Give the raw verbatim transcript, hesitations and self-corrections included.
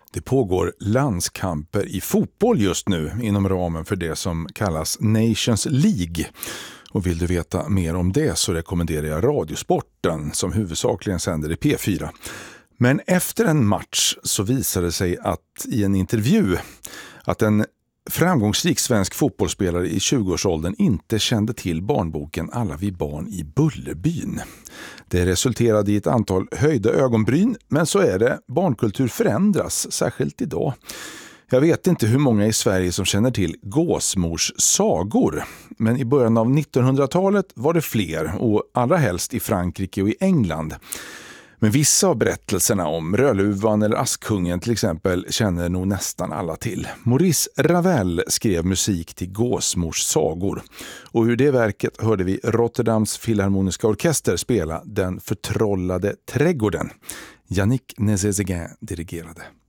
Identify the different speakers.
Speaker 1: Det pågår landskamper i fotboll just nu inom ramen för det som kallas Nations League. Och vill du veta mer om det så rekommenderar jag Radiosporten som huvudsakligen sänder i P fyra. Men efter en match så visade det sig att i en intervju att en framgångsrik svensk fotbollsspelare i tjugoårsåldern inte kände till barnboken Alla vi barn i Bullerbyn. Det resulterade i ett antal höjda ögonbryn, men så är det. Barnkultur förändras, särskilt idag. Jag vet inte hur många i Sverige som känner till Gåsmors sagor, men i början av nittonhundratalet var det fler och allra helst i Frankrike och i England. Men vissa av berättelserna om Rödluvan eller Askungen till exempel känner nog nästan alla till. Maurice Ravel skrev musik till Gåsmors sagor. Och ur det verket hörde vi Rotterdams Filharmoniska Orkester spela Den förtrollade trädgården. Yannick Nézet-Séguin dirigerade.